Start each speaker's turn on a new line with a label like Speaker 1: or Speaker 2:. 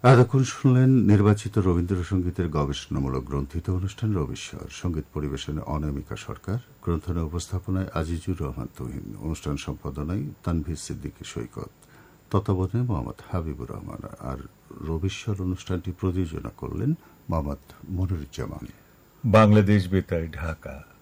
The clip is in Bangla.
Speaker 1: এতক্ষণ শুনলেন নির্বাচিত রবীন্দ্রসঙ্গীতের গবেষণামূলক গ্রন্থিত অনুষ্ঠান রবিশ্বর। সঙ্গীত পরিবেশনে অনামিকা সরকার, গ্রন্থনা উপস্থাপনায় আজিজুর রহমান তুহিন, অনুষ্ঠান সম্পাদনায় তানভীর সিদ্দিকী সৈকত, তত্ত্বাবধানে মোহাম্মদ হাবিবুর রহমান। আর রবিশ্বর অনুষ্ঠানটি প্রযোজনা করলেন মোহাম্মদ মনিরুজ্জামান।
Speaker 2: বাংলাদেশ বেতার, ঢাকা।